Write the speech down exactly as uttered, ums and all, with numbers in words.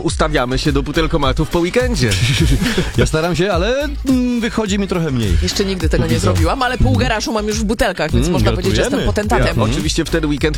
ustawiamy się do butelkomatów po weekendzie. Ja staram się, ale mm, wychodzi mi trochę mniej. Jeszcze nigdy tego Póki nie co. zrobiłam, ale pół garażu mam już w butelkach, więc Mm, można powiedzieć, że gratulujemy. jestem potentatem. Ja. Oczywiście w ten weekend